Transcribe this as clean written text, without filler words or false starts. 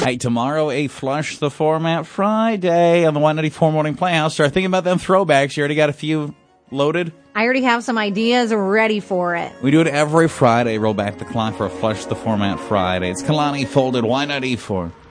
Hey, tomorrow, a Flush the Format Friday on the 194 Morning Playhouse. Start thinking about them throwbacks. You already got a few loaded? I already have some ideas ready for it. We do it every Friday. Roll back the clock for a Flush the Format Friday. It's Kalani Folded. Why not E4?